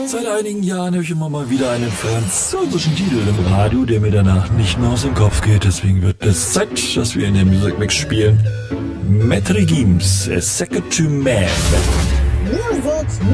Seit einigen Jahren habe ich immer mal wieder einen französischen Titel im Radio, der mir danach nicht mehr aus dem Kopf geht. Deswegen wird es Zeit, dass wir in den Music Mix spielen. Maître Gims, A Second to Man. Music